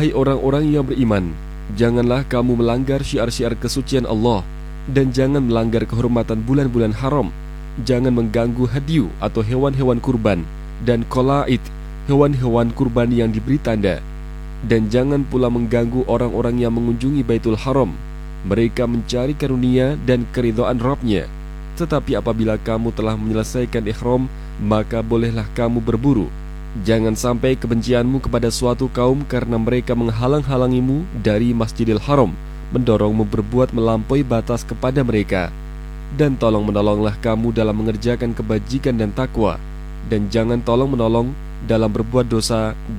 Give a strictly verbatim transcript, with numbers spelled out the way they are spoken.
Hai orang-orang yang beriman, janganlah kamu melanggar syiar-syiar kesucian Allah, dan jangan melanggar kehormatan bulan-bulan haram. Jangan mengganggu hadyu atau hewan-hewan kurban, dan qalaid, hewan-hewan kurban yang diberi tanda. Dan jangan pula mengganggu orang-orang yang mengunjungi Baitul Haram. Mereka mencari karunia dan keridhaan Rabb-Nya. Tetapi apabila kamu telah menyelesaikan ihram, maka bolehlah kamu berburu. Jangan sampai kebencianmu kepada suatu kaum karena mereka menghalang-halangimu dari Masjidil Haram, mendorongmu berbuat melampaui batas kepada mereka. Dan tolong menolonglah kamu dalam mengerjakan kebajikan dan takwa, dan jangan tolong menolong dalam berbuat dosa